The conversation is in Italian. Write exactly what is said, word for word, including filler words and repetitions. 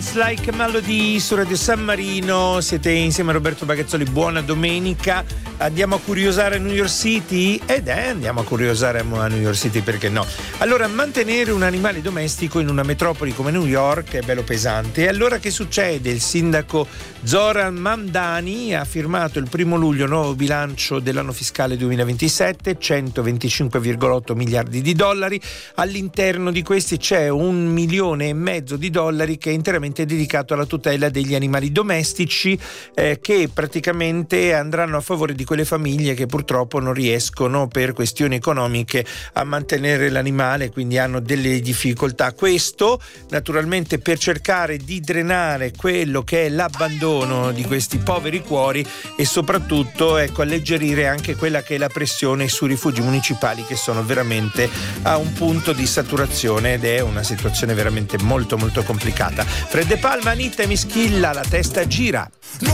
Just Like a Melody su Radio San Marino. Siete insieme a Roberto Bagazzoli, buona domenica. Andiamo a curiosare a New York City? Ed è, andiamo a curiosare a New York City, perché no? Allora, mantenere un animale domestico in una metropoli come New York è bello pesante. E allora che succede? Il sindaco Zoran Mamdani ha firmato il primo luglio il nuovo bilancio dell'anno fiscale duemilaventisette, centoventicinque virgola otto miliardi di dollari. All'interno di questi c'è un milione e mezzo di dollari che è interamente dedicato alla tutela degli animali domestici, eh, che praticamente andranno a favore di quelle famiglie che purtroppo non riescono per questioni economiche a mantenere l'animale, quindi hanno delle difficoltà. Questo naturalmente per cercare di drenare quello che è l'abbandono di questi poveri cuori e soprattutto, ecco, alleggerire anche quella che è la pressione sui rifugi municipali, che sono veramente a un punto di saturazione ed è una situazione veramente molto molto complicata. Fred De Palma, Anita e Mischilla, La testa gira.